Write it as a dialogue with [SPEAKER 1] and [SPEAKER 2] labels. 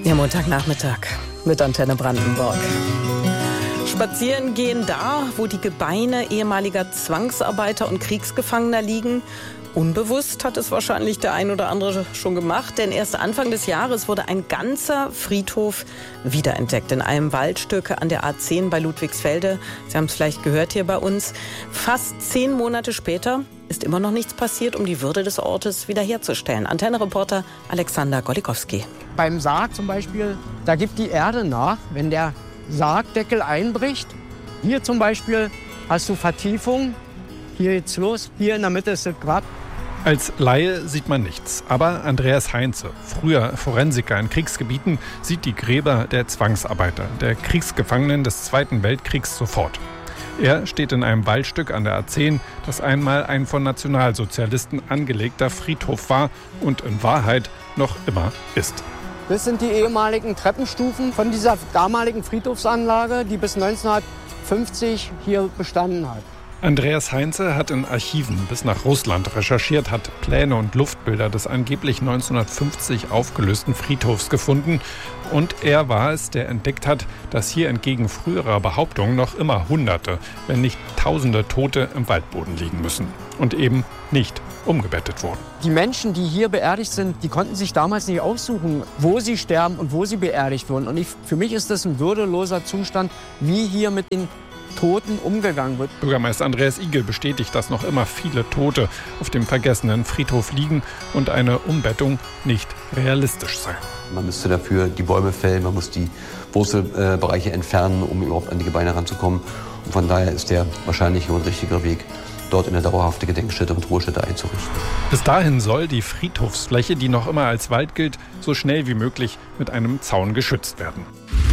[SPEAKER 1] Der Montagnachmittag mit Antenne Brandenburg. Spazieren gehen da, wo die Gebeine ehemaliger Zwangsarbeiter und Kriegsgefangener liegen. Unbewusst hat es wahrscheinlich der ein oder andere schon gemacht, denn erst Anfang des Jahres wurde ein ganzer Friedhof wiederentdeckt in einem Waldstück an der A10 bei Ludwigsfelde. Sie haben es vielleicht gehört hier bei uns. Fast 10 Monate später ist immer noch nichts passiert, um die Würde des Ortes wiederherzustellen. Antenne-Reporter Alexander Golikowski.
[SPEAKER 2] Beim Sarg zum Beispiel, da gibt die Erde nach, wenn der Sargdeckel einbricht. Hier zum Beispiel hast du Vertiefung. Hier geht's los, hier in der Mitte ist das Grab.
[SPEAKER 3] Als Laie sieht man nichts, aber Andreas Heinze, früher Forensiker in Kriegsgebieten, sieht die Gräber der Zwangsarbeiter, der Kriegsgefangenen des Zweiten Weltkriegs sofort. Er steht in einem Waldstück an der A10, das einmal ein von Nationalsozialisten angelegter Friedhof war und in Wahrheit noch immer ist.
[SPEAKER 2] Das sind die ehemaligen Treppenstufen von dieser damaligen Friedhofsanlage, die bis 1950 hier bestanden hat.
[SPEAKER 3] Andreas Heinze hat in Archiven bis nach Russland recherchiert, hat Pläne und Luftbilder des angeblich 1950 aufgelösten Friedhofs gefunden. Und er war es, der entdeckt hat, dass hier entgegen früherer Behauptungen noch immer Hunderte, wenn nicht Tausende Tote im Waldboden liegen müssen und eben nicht umgebettet wurden.
[SPEAKER 2] Die Menschen, die hier beerdigt sind, die konnten sich damals nicht aussuchen, wo sie sterben und wo sie beerdigt wurden. Und für mich ist das ein würdeloser Zustand, wie hier mit den Toten umgegangen wird.
[SPEAKER 3] Bürgermeister Andreas Igel bestätigt, dass noch immer viele Tote auf dem vergessenen Friedhof liegen und eine Umbettung nicht realistisch sei.
[SPEAKER 4] Man müsste dafür die Bäume fällen, man muss die Wurzelbereiche entfernen, um überhaupt an die Gebeine ranzukommen. Und von daher ist der wahrscheinliche und richtige Weg, dort eine dauerhafte Gedenkstätte und Ruhestätte einzurichten.
[SPEAKER 3] Bis dahin soll die Friedhofsfläche, die noch immer als Wald gilt, so schnell wie möglich mit einem Zaun geschützt werden.